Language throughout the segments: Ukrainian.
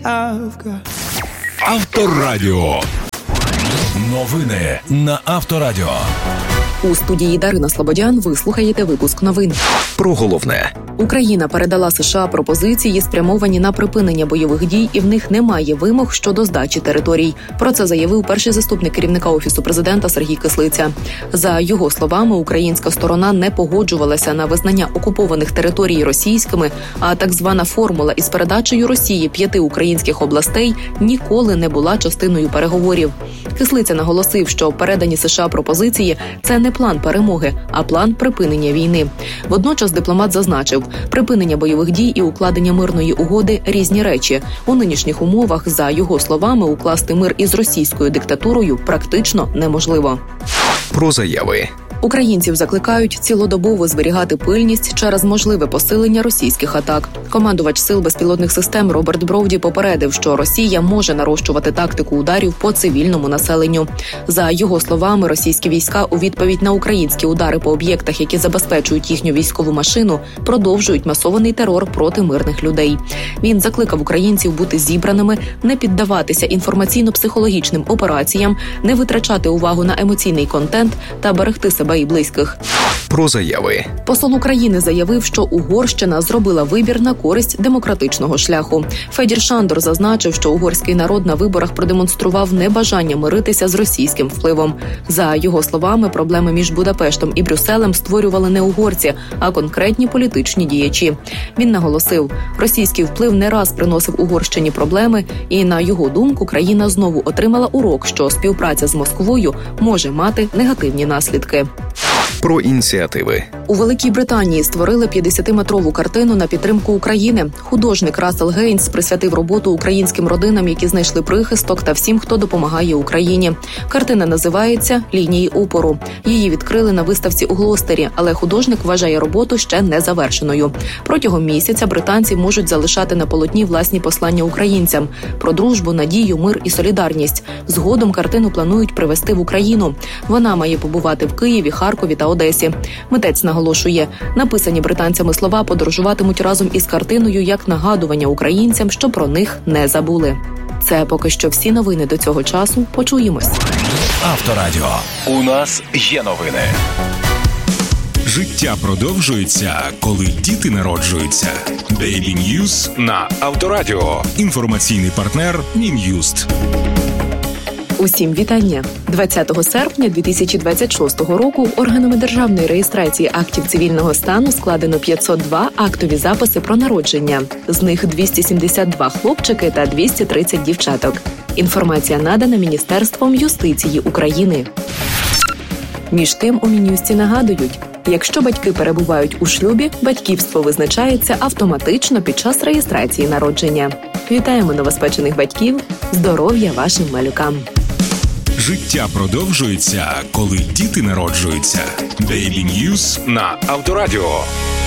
Авторадіо. Новини на Авторадіо. У студії Дарина Слободян ви слухаєте випуск новин. Про головне. Україна передала США пропозиції, спрямовані на припинення бойових дій, і в них немає вимог щодо здачі територій. Про це заявив перший заступник керівника Офісу президента Сергій Кислиця. За його словами, українська сторона не погоджувалася на визнання окупованих територій російськими, а так звана формула із передачею Росії 5 українських областей ніколи не була частиною переговорів. Кислиця наголосив, що передані США пропозиції – це не план перемоги, а план припинення війни. Водночас дипломат зазначив, припинення бойових дій і укладення мирної угоди – різні речі. У нинішніх умовах, за його словами, укласти мир із російською диктатурою практично неможливо. Про заяви. Українців закликають цілодобово зберігати пильність через можливе посилення російських атак. Командувач сил безпілотних систем Роберт Броуді попередив, що Росія може нарощувати тактику ударів по цивільному населенню. За його словами, російські війська у відповідь на українські удари по об'єктах, які забезпечують їхню військову машину, продовжують масований терор проти мирних людей. Він закликав українців бути зібраними, не піддаватися інформаційно-психологічним операціям, не витрачати увагу на емоційний контент та берегти себе і близьких. Про заяви. Посол України заявив, що Угорщина зробила вибір на користь демократичного шляху. Федір Шандор зазначив, що угорський народ на виборах продемонстрував небажання миритися з російським впливом. За його словами, проблеми між Будапештом і Брюсселем створювали не угорці, а конкретні політичні діячі. Він наголосив, російський вплив не раз приносив Угорщині проблеми, і, на його думку, країна знову отримала урок, що співпраця з Москвою може мати негативні наслідки. Про ініціативи. У Великій Британії створили 50-метрову картину на підтримку України. Художник Рассел Гейнс присвятив роботу українським родинам, які знайшли прихисток, та всім, хто допомагає Україні. Картина називається «Лінії опору». Її відкрили на виставці у Глостері, але художник вважає роботу ще не завершеною. Протягом місяця британці можуть залишати на полотні власні послання українцям про дружбу, надію, мир і солідарність. Згодом картину планують привезти в Україну. Вона має побувати в Києві, Харкові та Одесі. Митець наголошує, написані британцями слова подорожуватимуть разом із картиною як нагадування українцям, що про них не забули. Це поки що всі новини до цього часу. Почуємось. Авторадіо. У нас є новини. Життя продовжується, коли діти народжуються. Daily News на Авторадіо. Інформаційний партнер Мін'юст. Усім вітання! 20 серпня 2026 року органами державної реєстрації актів цивільного стану складено 502 актові записи про народження. З них 272 хлопчики та 230 дівчаток. Інформація надана Міністерством юстиції України. Між тим у Мін'юсті нагадують, якщо батьки перебувають у шлюбі, батьківство визначається автоматично під час реєстрації народження. Вітаємо новоспечених батьків! Здоров'я вашим малюкам! Життя продовжується, коли діти народжуються. Daily News на Авторадіо.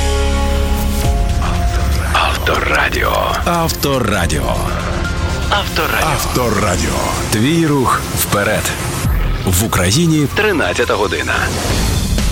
Авторадіо. Авторадіо. Авторадіо. Авторадіо. Твій рух вперед. В Україні 13 година.